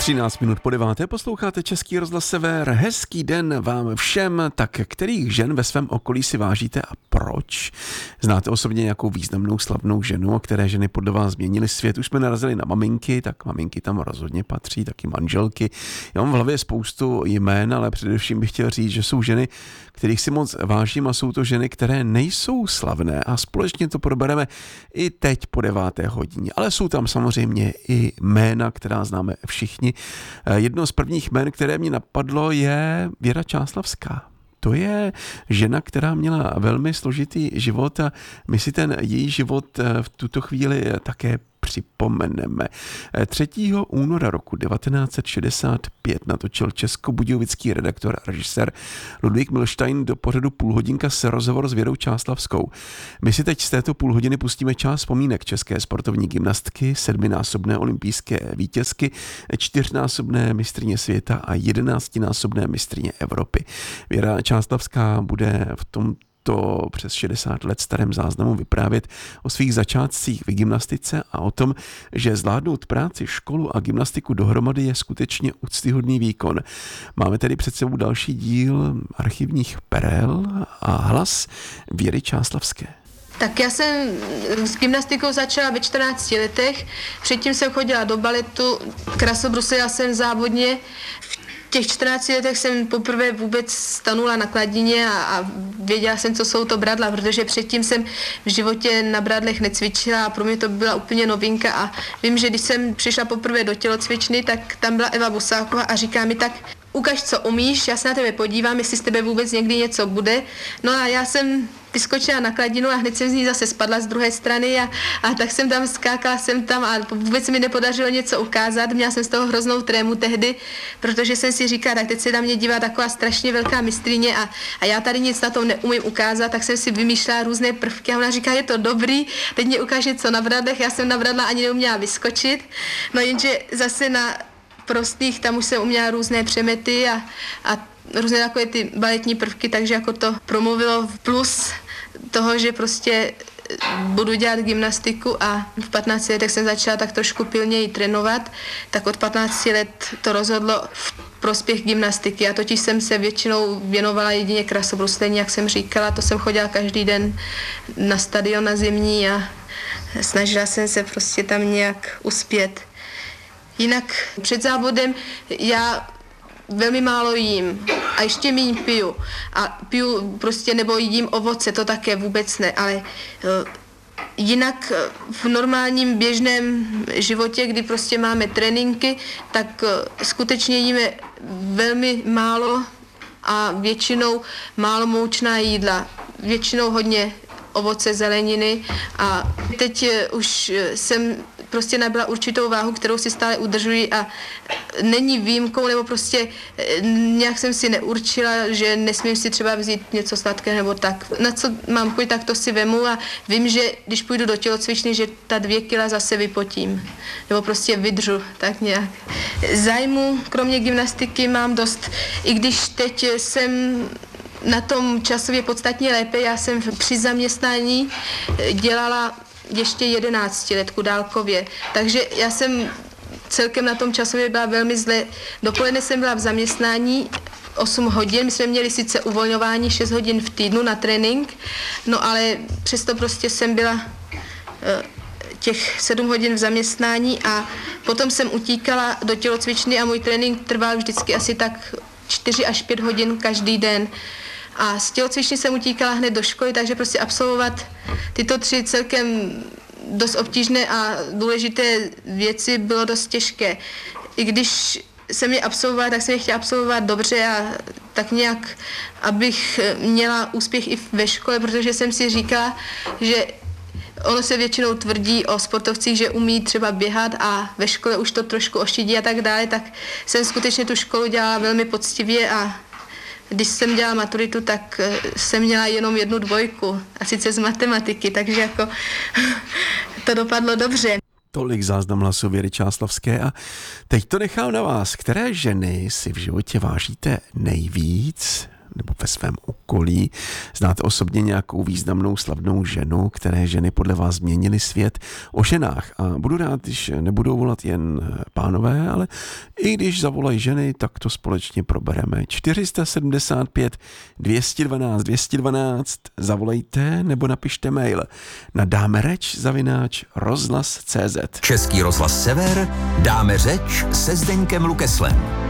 13 minut po 9. posloucháte Český rozhlas Sever. Hezký den vám všem. Tak kterých žen ve svém okolí si vážíte a proč? Znáte osobně nějakou významnou slavnou ženu, a které ženy podle vás změnily svět? Už jsme narazili na maminky, tak maminky tam rozhodně patří, taky manželky. Já mám v hlavě spoustu jmén, ale především bych chtěl říct, že jsou ženy, kterých si moc vážím, a jsou to ženy, které nejsou slavné, a společně to probereme i teď po 9. hodině. Ale jsou tam samozřejmě i jména, která známe všichni. Jedno z prvních jmén, které mě napadlo, je Věra Čáslavská. To je žena, která měla velmi složitý život, a my si ten její život v tuto chvíli také připomeneme. 3. února roku 1965 natočil českobudějovický redaktor a režisér Ludvík Milstein do pořadu Půlhodinka se rozhovor s Věrou Čáslavskou. My si teď z této půlhodiny pustíme část vzpomínek české sportovní gymnastky, 7násobné olympijské vítězky, 4násobné mistryně světa a 11násobné mistryně Evropy. Věra Čáslavská bude v tom přes 60 let starém záznamu vyprávět o svých začátcích v gymnastice a o tom, že zvládnout práci, školu a gymnastiku dohromady je skutečně úctyhodný výkon. Máme tedy před sebou další díl archivních perel a hlas Věry Čáslavské. Tak já jsem s gymnastikou začala ve 14 letech, předtím jsem chodila do baletu, krasobruslila jsem závodně. V těch 14 letech jsem poprvé vůbec stanula na kladině a věděla jsem, co jsou to bradla, protože předtím jsem v životě na bradlech necvičila a pro mě to byla úplně novinka. A vím, že když jsem přišla poprvé do tělocvičny, tak tam byla Eva Busáková a říká mi tak: ukaž, co umíš, já se na tebe podívám, jestli z tebe vůbec někdy něco bude. No a já jsem vyskočila na kladinu a hned jsem z ní zase spadla z druhé strany a tak jsem tam skákala jsem tam a vůbec se mi nepodařilo něco ukázat. Měla jsem z toho hroznou trému tehdy, protože jsem si říkala, tak teď se na mě dívá taková strašně velká mistryně a já tady nic na tom neumím ukázat, tak jsem si vymýšlela různé prvky a ona říká, je to dobrý, teď mě ukáž něco na bradlech. Já jsem na bradla ani neuměla vyskočit, no jenže zase na prostých, tam už jsem uměla různé přemety a různé takové ty baletní prvky, takže jako to promluvilo v plus toho, že prostě budu dělat gymnastiku, a v 15 letech jsem začala tak trošku pilněji trénovat, tak od 15 let to rozhodlo v prospěch gymnastiky. Já totiž jsem se většinou věnovala jedině krasobruslení, jak jsem říkala, to jsem chodila každý den na stadion na zimní a snažila jsem se prostě tam nějak uspět. Jinak před závodem já velmi málo jím a ještě míň piju. A piju prostě nebo jím ovoce, to také vůbec ne, ale jinak v normálním běžném životě, kdy prostě máme tréninky, tak skutečně jíme velmi málo a většinou málo moučná jídla, většinou hodně ovoce, zeleniny, a teď už jsem prostě nabyla určitou váhu, kterou si stále udržuji a není výjimkou, nebo prostě nějak jsem si neurčila, že nesmím si třeba vzít něco sladkého nebo tak. Na co mám chuť, tak to si vemu a vím, že když půjdu do tělocvičny, že ta 2 kila zase vypotím, nebo prostě vydržu, tak nějak. Zájmu kromě gymnastiky mám dost, i když teď jsem na tom časově podstatně lépe. Já jsem při zaměstnání dělala ještě 11letku dálkově, takže já jsem celkem na tom časově byla velmi zle. Dopoledne jsem byla v zaměstnání 8 hodin, my jsme měli sice uvolňování 6 hodin v týdnu na trénink, no ale přesto prostě jsem byla těch 7 hodin v zaměstnání a potom jsem utíkala do tělocvičny a můj trénink trval vždycky asi tak 4 až 5 hodin každý den. A z tělocvičny jsem utíkala hned do školy, takže prostě absolvovat tyto 3 celkem dost obtížné a důležité věci bylo dost těžké. I když jsem je absolvovala, tak jsem je chtěla absolvovat dobře a tak nějak, abych měla úspěch i ve škole, protože jsem si říkala, že ono se většinou tvrdí o sportovcích, že umí třeba běhat a ve škole už to trošku ošidí a tak dále, tak jsem skutečně tu školu dělala velmi poctivě a když jsem dělala maturitu, tak jsem měla jenom 1 2, a sice z matematiky, takže jako to dopadlo dobře. Tolik záznam hlasu Věry Čáslavské a teď to nechám na vás. Které ženy si v životě vážíte nejvíc? nebo ve svém okolí? Znáte osobně nějakou významnou slavnou ženu, které ženy podle vás změnily svět? O ženách. A budu rád, když nebudou volat jen pánové, ale i když zavolají ženy, tak to společně probereme. 475 212 212, zavolejte nebo napište mail na dámereč@rozhlas.cz. Český rozhlas Sever, dáme řeč se Zdeňkem Lukeslem.